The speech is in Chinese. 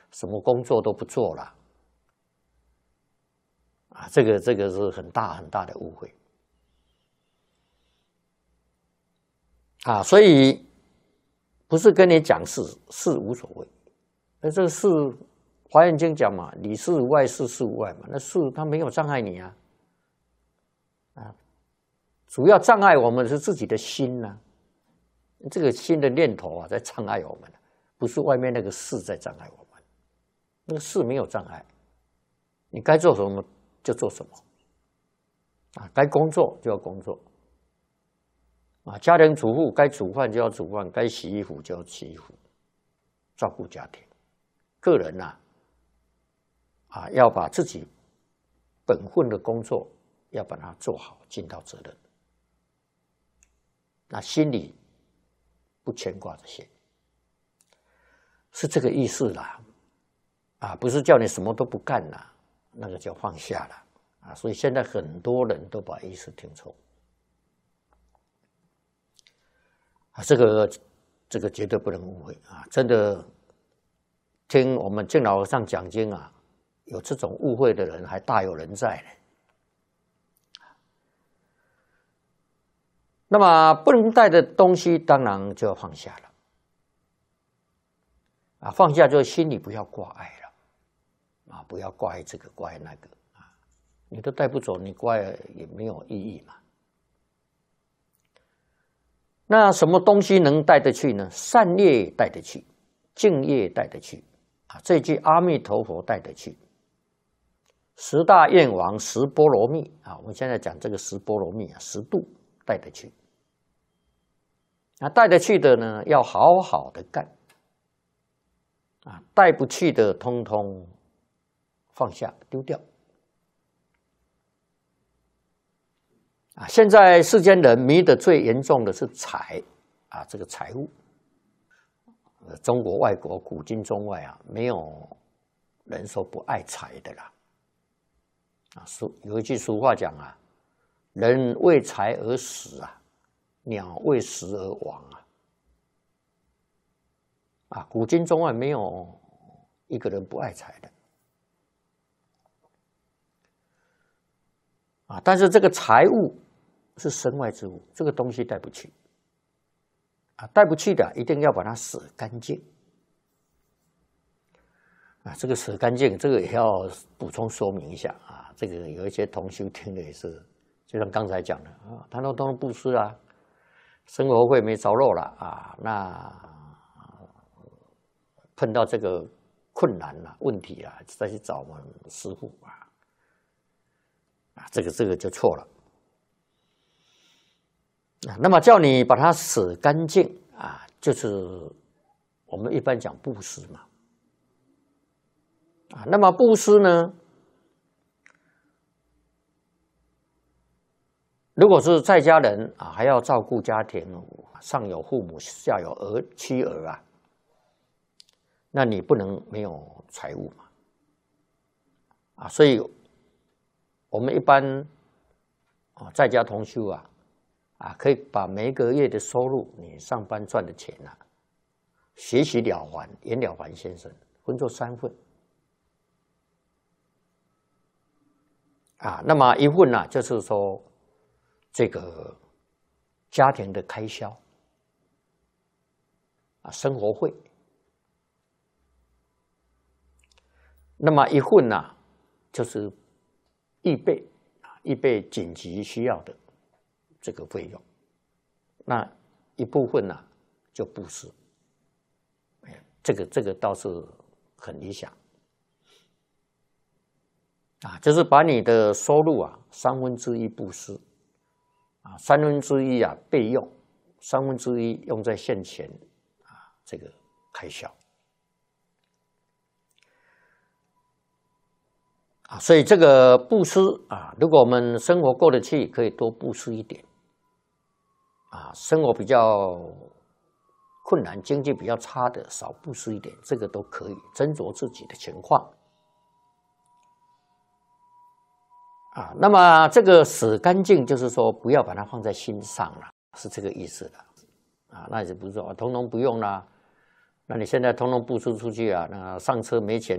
什么工作都不做了，啊，这个是很大很大的误会，啊，所以不是跟你讲事无所谓，那这个事，《华严经》讲嘛，里事无碍，事事无碍嘛，那事它没有障碍你啊，啊，主要障碍我们的是自己的心呐，这个心的念头啊，在障碍我们，不是外面那个事在障碍我们，那个事没有障碍，你该做什么就做什么，啊，该工作就要工作，啊，家庭主妇该煮饭就要煮饭，该洗衣服就要洗衣服，照顾家庭。个人呐，啊，要把自己本分的工作要把它做好，尽到责任。那心里不牵挂这些，是这个意思啦，啊，不是叫你什么都不干啦，那个叫放下了啊。所以现在很多人都把意思听错，啊，这个绝对不能误会啊！真的，听我们敬老和尚讲经啊，有这种误会的人还大有人在呢。那么不能带的东西，当然就要放下了。啊，放下就心里不要挂碍了，啊，不要挂碍这个挂碍那个啊，你都带不走，你挂碍也没有意义嘛。那什么东西能带得去呢？善业带得去，净业带得去啊。这句阿弥陀佛带得去，十大愿王十波罗蜜啊，我们现在讲这个十波罗蜜啊，十度带得去。那带得去的呢，要好好的干啊，带不去的通通放下丢掉啊。现在世间人迷得最严重的是财啊，这个财物。中国、外国、古今中外啊，没有人说不爱财的啦。啊，有一句俗话讲啊，人为财而死啊，鸟为食而亡啊！啊，古今中外没有一个人不爱财的啊。但是这个财物是身外之物，这个东西带不去啊，带不去的一定要把它舍干净啊。这个舍干净，这个也要补充说明一下啊。这个有一些同修听的也是，就像刚才讲的啊，他都通布施啊。生活费没着落了啊，那碰到这个困难了、问题了，再去找我们师父啊，这个就错了啊。那么叫你把它舍干净啊，就是我们一般讲布施嘛啊。那么布施呢，如果是在家人啊，还要照顾家庭，上有父母，下有妻儿啊，那你不能没有财物嘛，啊，所以我们一般啊在家同修啊，可以把每个月的收入，你上班赚的钱啊，学习了还袁了凡先生分作3份啊，那么一份呢，就是说这个家庭的开销啊，生活费。那么一份呢，就是预备紧急需要的这个费用。那一部分呢，就布施。这个倒是很理想啊，就是把你的收入啊1/3布施。啊，1/3啊备用，1/3用在现前啊这个开销啊，所以这个布施啊，如果我们生活过得去，可以多布施一点啊；生活比较困难、经济比较差的，少布施一点，这个都可以斟酌自己的情况啊。那么这个舍干净，就是说不要把它放在心上了，是这个意思的啊。那就不是说统统不用啦那你现在通通布出去啊，那上车没钱。